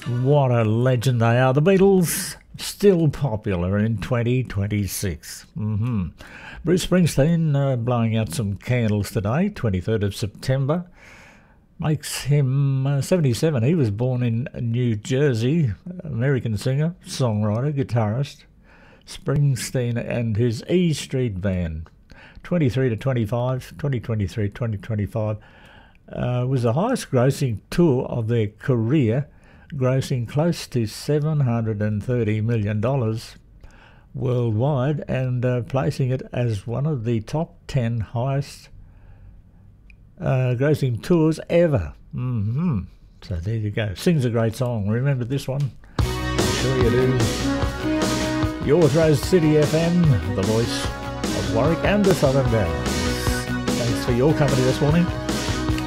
What a legend they are. The Beatles, still popular in 2026. Bruce Springsteen blowing out some candles today, 23rd of September. Makes him 77. He was born in New Jersey, American singer, songwriter, guitarist. Springsteen and his E Street Band. 23 to 25, 2023, 2025 was the highest grossing tour of their career, grossing close to $730 million worldwide and placing it as one of the top 10 highest grossing tours ever. So there you go. Sings a great song. Remember this one? I'm sure you do. Yours, Rose City FM, the voice of Warwick and the Southern Downs. Thanks for your company this morning.